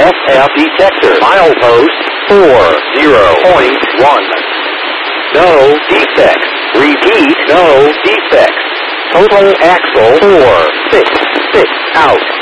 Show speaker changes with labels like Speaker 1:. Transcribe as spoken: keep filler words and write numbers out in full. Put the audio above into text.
Speaker 1: F F detector. Milepost four zero point one. No defects. Repeat, no defects. Total axle four six six out.